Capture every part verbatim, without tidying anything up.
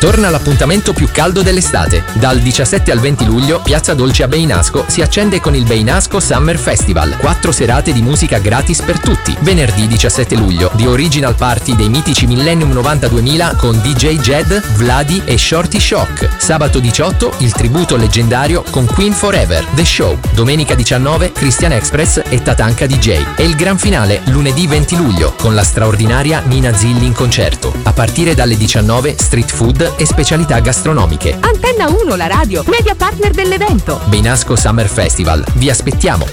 Torna l'appuntamento più caldo dell'estate. Dal diciassette al venti luglio, Piazza Dolce a Beinasco si accende con il Beinasco Summer Festival. Quattro serate di musica gratis per tutti. Venerdì diciassette luglio, The Original Party dei mitici Millennium novantaduemila con D J Jed, Vladi e Shorty Shock. Sabato diciotto, il tributo leggendario con Queen Forever, The Show. Domenica diciannove, Christian Express e Tatanka D J. E il gran finale lunedì venti luglio con la straordinaria Nina Zilli in concerto. A partire dalle diciannove, street food e specialità gastronomiche. Antenna uno, la radio, media partner dell'evento. Beinasco Summer Festival. Vi aspettiamo.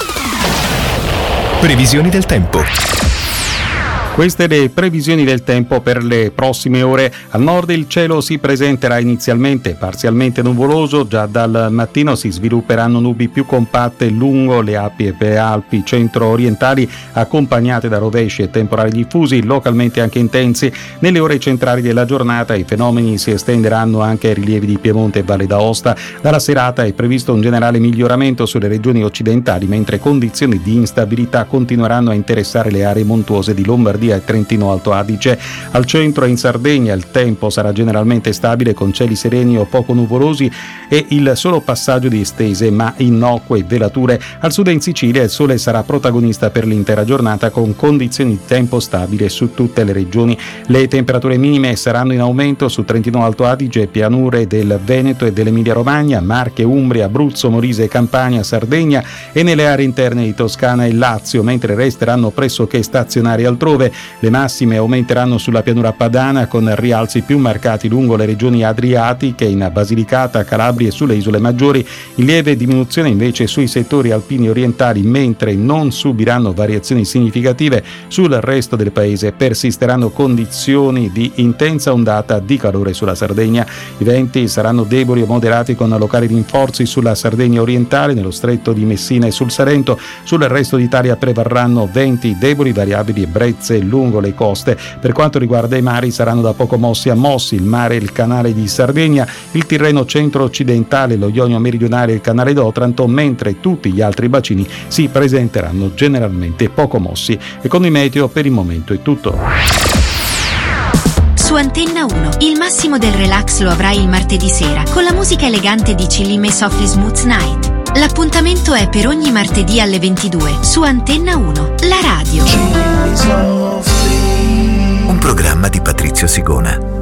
Previsioni del tempo. Queste le previsioni del tempo per le prossime ore. Al nord il cielo si presenterà inizialmente parzialmente nuvoloso, già dal mattino si svilupperanno nubi più compatte lungo le Alpi e Alpi centro-orientali, accompagnate da rovesci e temporali diffusi, localmente anche intensi. Nelle ore centrali della giornata i fenomeni si estenderanno anche ai rilievi di Piemonte e Valle d'Aosta. Dalla serata è previsto un generale miglioramento sulle regioni occidentali, mentre condizioni di instabilità continueranno a interessare le aree montuose di Lombardia e Trentino Alto Adige. Al centro e in Sardegna il tempo sarà generalmente stabile con cieli sereni o poco nuvolosi e il solo passaggio di estese ma innocue velature. Al sud e in Sicilia il sole sarà protagonista per l'intera giornata con condizioni di tempo stabile su tutte le regioni. Le temperature minime saranno in aumento su Trentino Alto Adige, pianure del Veneto e dell'Emilia Romagna, Marche, Umbria, Abruzzo, Molise, Campania, Sardegna e nelle aree interne di Toscana e Lazio, mentre resteranno pressoché stazionari altrove. Le massime aumenteranno sulla pianura padana con rialzi più marcati lungo le regioni adriatiche, in Basilicata, Calabria e sulle isole maggiori. In lieve diminuzione invece sui settori alpini orientali, mentre non subiranno variazioni significative sul resto del paese. Persisteranno condizioni di intensa ondata di calore sulla Sardegna. I venti saranno deboli o moderati con locali rinforzi sulla Sardegna orientale, nello stretto di Messina e sul Salento. Sul resto d'Italia prevarranno venti deboli, variabili e brezze lungo le coste. Per quanto riguarda i mari saranno da poco mossi a mossi il mare e il canale di Sardegna, il Tirreno centro-occidentale, lo Ionio meridionale e il canale d'Otranto, mentre tutti gli altri bacini si presenteranno generalmente poco mossi. E con il meteo per il momento è tutto. Su Antenna uno, il massimo del relax lo avrai il martedì sera con la musica elegante di Chillime Softly Smooth Night. L'appuntamento è per ogni martedì alle ventidue su Antenna uno, la radio. Un programma di Patrizio Sigona.